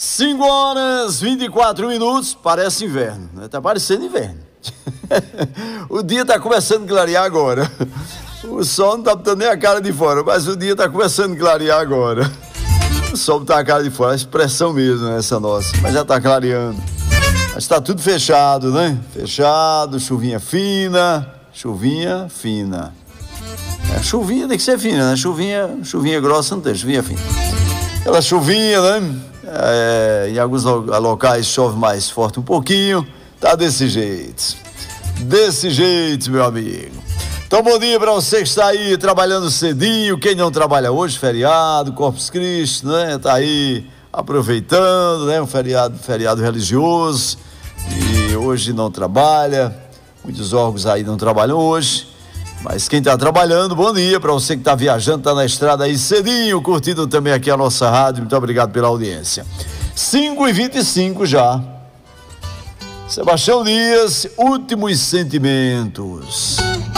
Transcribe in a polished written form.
5h24, parece inverno, né? Tá parecendo inverno. O dia tá começando a clarear agora. O sol não tá botando nem a cara de fora, mas o dia tá começando a clarear agora. O sol botar a cara de fora, a expressão mesmo, essa nossa, mas já tá clareando. Mas tá tudo fechado, né? Fechado, chuvinha fina. Chuvinha tem que ser fina, né? Chuvinha grossa não tem, chuvinha fina. Aquela chuvinha, né? Em alguns locais chove mais forte um pouquinho. Tá desse jeito, meu amigo. Então, bom dia para você que está aí trabalhando cedinho. Quem não trabalha hoje, feriado, Corpus Christi, né? Tá aí aproveitando, né? Um feriado religioso. E hoje não trabalha. Muitos órgãos aí não trabalham hoje. Mas quem está trabalhando, bom dia para você que está viajando, está na estrada aí cedinho, curtindo também aqui a nossa rádio. Muito obrigado pela audiência. 5h25 já. Sebastião Dias, Últimos Sentimentos.